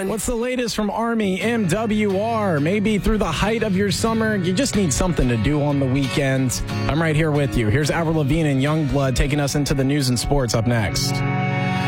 What's the latest from Army MWR? Maybe through the height of your summer, you just need something to do on the weekends. I'm right here with you. Here's Avril Lavigne and Youngblood taking us into the news and sports up next.